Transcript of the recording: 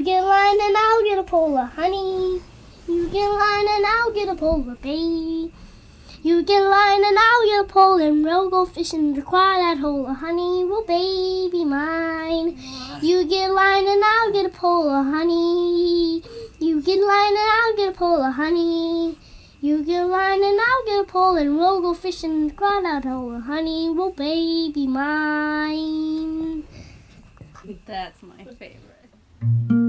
You get line and I'll get a pole of honey. You get line and I'll get a pole of bait. You get line and I'll get a pole and we'll go fishing to cry that hole of honey will baby mine. You get line and I'll get a pole of honey. You get line and I'll get a pole of honey. You get line and I'll get a pole and we'll go fishing to cry that hole of honey will baby mine. That's my favorite.